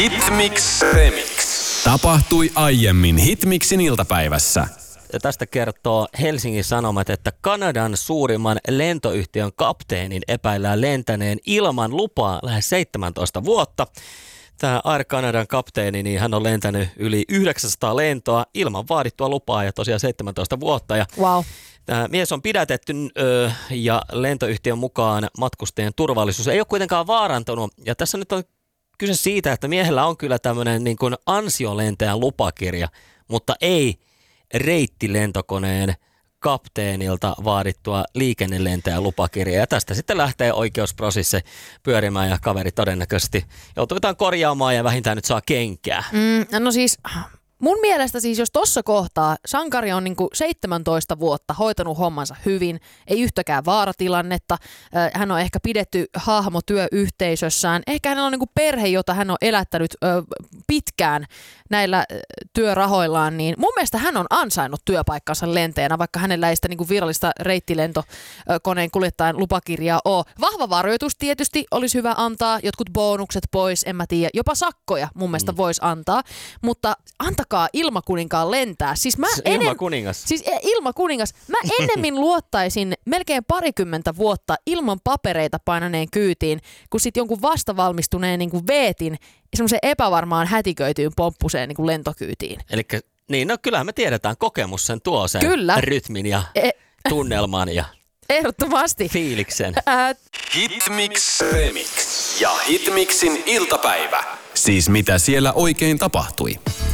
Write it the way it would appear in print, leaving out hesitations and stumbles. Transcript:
Hitmix Remix. Tapahtui aiemmin Hitmixin iltapäivässä. Ja tästä kertoo Helsingin Sanomat, että Kanadan suurimman lentoyhtiön kapteenin epäillään lentäneen ilman lupaa lähes 17 vuotta. Tämä Air Canadan kapteeni, niin hän on lentänyt yli 900 lentoa ilman vaadittua lupaa ja tosiaan 17 vuotta. Ja wow. Tämä mies on pidätetty ja lentoyhtiön mukaan matkustajien turvallisuus ei ole kuitenkaan vaarantunut. Ja tässä nyt on kyse siitä, että miehellä on kyllä tämmöinen niin kuin ansiolentäjän lupakirja, mutta ei reittilentokoneen kapteenilta vaadittua liikennelentäjän lupakirjaa. Ja tästä sitten lähtee oikeusprosessi pyörimään ja kaveri todennäköisesti joutuu jotain korjaamaan ja vähintään nyt saa kenkää. No siis mun mielestä siis jos tossa kohtaa sankari on niinku 17 vuotta hoitanut hommansa hyvin, ei yhtäkään vaaratilannetta, hän on ehkä pidetty hahmo työyhteisössään, ehkä hänellä on niinku perhe, jota hän on elättänyt pitkään näillä työrahoillaan, niin mun mielestä hän on ansainnut työpaikkansa lentäjänä, vaikka hänellä ei sitä niinku virallista reittilentokoneen kuljettajan lupakirjaa ole. Vahva varoitus tietysti olisi hyvä antaa, jotkut bonukset pois, en mä tiedä, jopa sakkoja mun mielestä voisi antaa, mutta antakaa ilmakuninkaan lentää. Siis Ilmakuningas. Siis ilmakuningas. Mä ennemmin luottaisin melkein 20 vuotta ilman papereita painaneen kyytiin, kun sit jonkun vastavalmistuneen niinku veetin semmoiseen epävarmaan hätiköityyn pomppuseen niin kuin lentokyytiin. Elikkä, niin no kyllähän me tiedetään, kokemus sen tuo sen rytmin ja tunnelman ja ehdottomasti fiiliksen. Hitmix Remix ja Hitmixin iltapäivä. Siis mitä siellä oikein tapahtui?